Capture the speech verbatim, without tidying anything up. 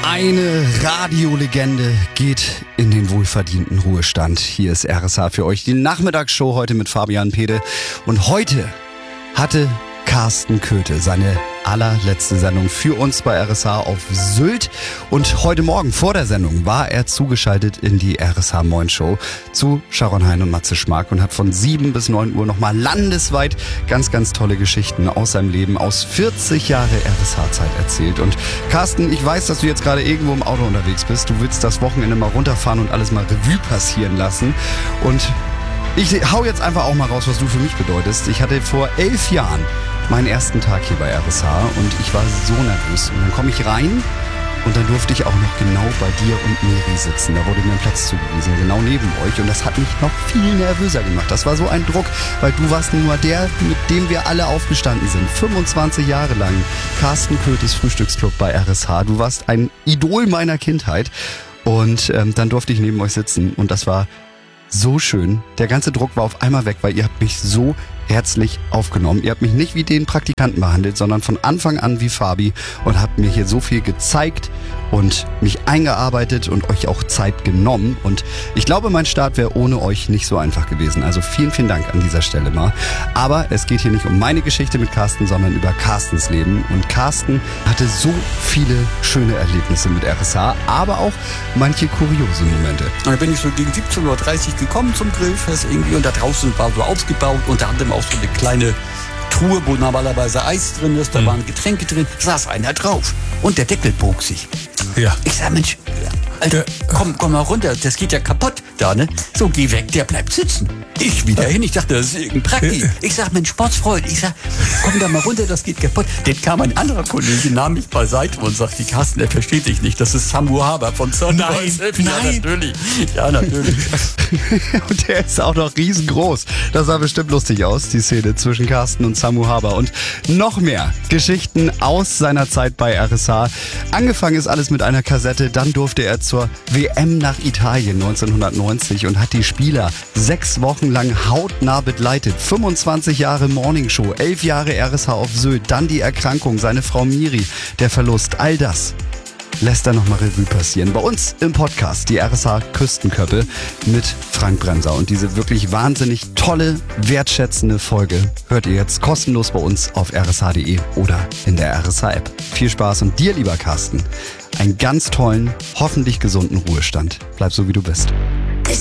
Eine Radiolegende geht in den wohlverdienten Ruhestand. Hier ist R S H für euch, die Nachmittagsshow heute mit Fabian Pede. Und heute hatte Carsten Köthe seine allerletzte Sendung für uns bei R S H auf Sylt. Und heute Morgen vor der Sendung war er zugeschaltet in die R S H Moin Show zu Sharon Hein und Matze Schmark und hat von sieben bis neun Uhr nochmal landesweit ganz, ganz tolle Geschichten aus seinem Leben, aus vierzig Jahre R S H-Zeit erzählt. Und Carsten, ich weiß, dass du jetzt gerade irgendwo im Auto unterwegs bist. Du willst das Wochenende mal runterfahren und alles mal Revue passieren lassen. Und ich hau jetzt einfach auch mal raus, was du für mich bedeutest. Ich hatte vor elf Jahren meinen ersten Tag hier bei R S H und ich war so nervös. Und dann komme ich rein und dann durfte ich auch noch genau bei dir und Miri sitzen. Da wurde mir ein Platz zugewiesen, genau neben euch. Und das hat mich noch viel nervöser gemacht. Das war so ein Druck, weil du warst nur der, mit dem wir alle aufgestanden sind. fünfundzwanzig Jahre lang Carsten Köthes Frühstücksclub bei R S H. Du warst ein Idol meiner Kindheit. Und ähm, dann durfte ich neben euch sitzen und das war so schön. Der ganze Druck war auf einmal weg, weil ihr habt mich so herzlich aufgenommen. Ihr habt mich nicht wie den Praktikanten behandelt, sondern von Anfang an wie Fabi und habt mir hier so viel gezeigt und mich eingearbeitet und euch auch Zeit genommen. Und ich glaube, mein Start wäre ohne euch nicht so einfach gewesen. Also vielen, vielen Dank an dieser Stelle mal. Aber es geht hier nicht um meine Geschichte mit Carsten, sondern über Carstens Leben. Und Carsten hatte so viele schöne Erlebnisse mit R S H, aber auch manche kuriose Momente. Und da bin ich so gegen siebzehn Uhr dreißig gekommen zum Grillfest irgendwie und da draußen war so aufgebaut, unter anderem auch so eine kleine Truhe, wo normalerweise Eis drin ist, da mhm. waren Getränke drin, saß einer drauf und der Deckel bog sich. Ja. Ich sag, Mensch, Alter, komm, komm mal runter, das geht ja kaputt da, ne? So, geh weg, der bleibt sitzen. Ich wieder hin, ich dachte, das ist irgendein Prakti. Ich sag, Mensch, Sportsfreund, ich sag, komm da mal runter, das geht kaputt. Dann kam ein anderer Kollege, nahm mich beiseite und sagte, Carsten, der versteht dich nicht, das ist Samu Haber von Sunrise. Nein, ja, nein. natürlich. Ja, natürlich. Und der ist auch noch riesengroß. Das sah bestimmt lustig aus, die Szene zwischen Carsten und Samu Haber. Und noch mehr Geschichten aus seiner Zeit bei R S H. Angefangen ist alles mit einer Kassette, dann durfte er zur W M nach Italien neunzehnhundertneunzig und hat die Spieler sechs Wochen lang hautnah begleitet. fünfundzwanzig Jahre Morningshow, elf Jahre R S H auf Sylt, dann die Erkrankung, seine Frau Miri, der Verlust, all das lässt er nochmal Revue passieren. Bei uns im Podcast, die R S H Küstenköppe mit Frank Bremser. Und diese wirklich wahnsinnig tolle, wertschätzende Folge hört ihr jetzt kostenlos bei uns auf r s h punkt d e oder in der R S H App. Viel Spaß und dir, lieber Carsten, einen ganz tollen, hoffentlich gesunden Ruhestand. Bleib so, wie du bist.